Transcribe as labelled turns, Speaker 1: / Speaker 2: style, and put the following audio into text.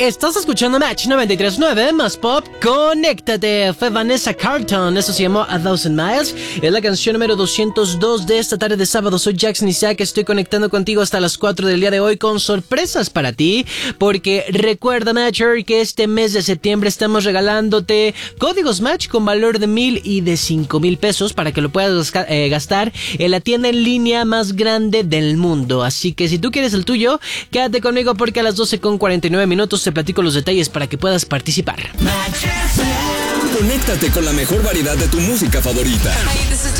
Speaker 1: Estás escuchando Match 93.9 más pop. Conéctate. Fue Vanessa Carlton. Eso se llamó A Thousand Miles. Es la canción número 202 de esta tarde de sábado. Soy Jackson Isaac. Estoy conectando contigo hasta las 4 del día de hoy con sorpresas para ti. Porque recuerda, Matcher, que este mes de septiembre estamos regalándote códigos Match con valor de 1,000 y de 5,000 pesos para que lo puedas gastar en la tienda en línea más grande del mundo. Así que si tú quieres el tuyo, quédate conmigo porque a las 12:49 te platico los detalles para que puedas participar.
Speaker 2: Conéctate con la mejor variedad de tu música favorita.